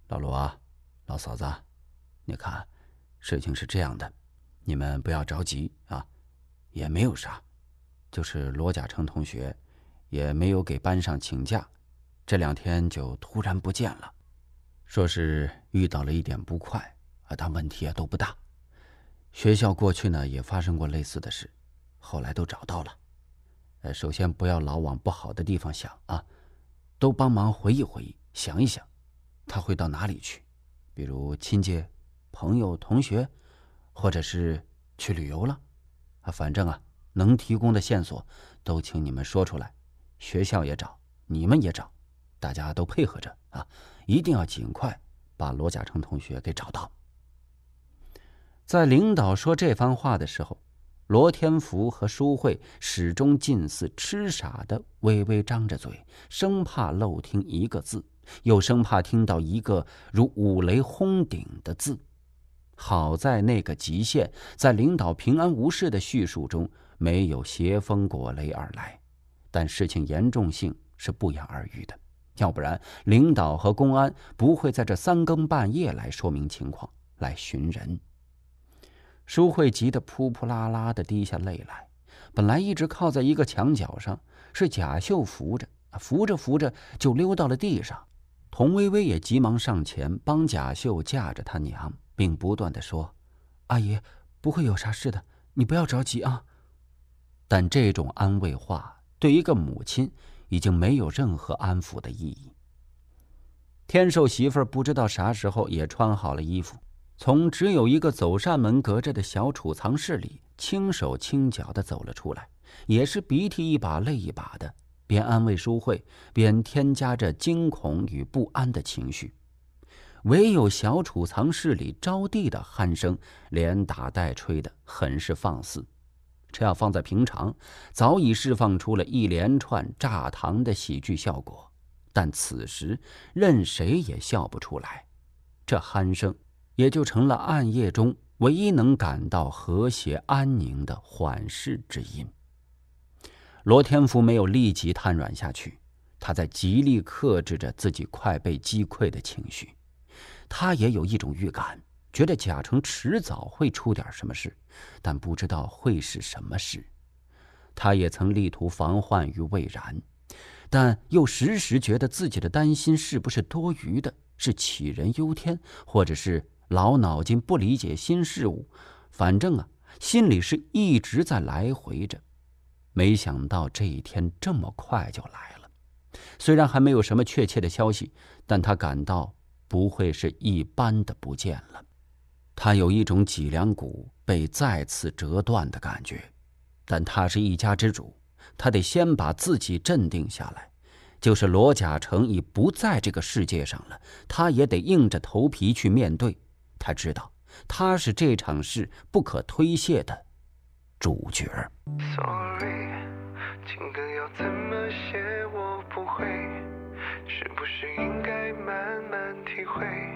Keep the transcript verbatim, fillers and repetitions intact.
老罗啊，老嫂子，你看，事情是这样的，你们不要着急啊，也没有啥，就是罗甲成同学也没有给班上请假，这两天就突然不见了，说是遇到了一点不快啊，但问题也都不大。学校过去呢也发生过类似的事，后来都找到了。呃，首先不要老往不好的地方想啊，都帮忙回忆回忆，想一想，他会到哪里去？比如亲戚、朋友、同学，或者是去旅游了啊。反正啊，能提供的线索都请你们说出来，学校也找，你们也找，大家都配合着啊，一定要尽快把罗甲成同学给找到。在领导说这番话的时候，罗天福和舒慧始终近似痴傻的微微张着嘴，生怕漏听一个字，又生怕听到一个如五雷轰顶的字。好在那个极限在领导平安无事的叙述中没有斜风裹雷而来，但事情严重性是不言而喻的，要不然领导和公安不会在这三更半夜来说明情况，来寻人。舒慧急得扑扑啦啦地滴下泪来，本来一直靠在一个墙角上，是贾秀扶着，扶着扶着就溜到了地上。童薇薇也急忙上前帮贾秀架着他娘，并不断地说：“阿姨，不会有啥事的，你不要着急啊。”但这种安慰话对一个母亲已经没有任何安抚的意义。天寿媳妇儿不知道啥时候也穿好了衣服，从只有一个走扇门隔着的小储藏室里轻手轻脚地走了出来，也是鼻涕一把泪一把的，边安慰舒慧，边添加着惊恐与不安的情绪。唯有小储藏室里招娣的鼾声连打带吹的很是放肆，这要放在平常早已释放出了一连串炸膛的喜剧效果，但此时任谁也笑不出来，这鼾声也就成了暗夜中唯一能感到和谐安宁的缓释之音。罗天福没有立即瘫软下去，他在极力克制着自己快被击溃的情绪。他也有一种预感，觉得贾成迟早会出点什么事，但不知道会是什么事。他也曾力图防患于未然，但又时时觉得自己的担心是不是多余的，是杞人忧天，或者是老脑筋不理解新事物。反正啊，心里是一直在来回着。没想到这一天这么快就来了，虽然还没有什么确切的消息，但他感到不会是一般的不见了。他有一种脊梁骨被再次折断的感觉，但他是一家之主，他得先把自己镇定下来。就是罗甲成已不在这个世界上了，他也得硬着头皮去面对。他知道他是这场事不可推卸的主角。 Sorry， 情歌要怎么写我不会，是不是应该慢慢体会？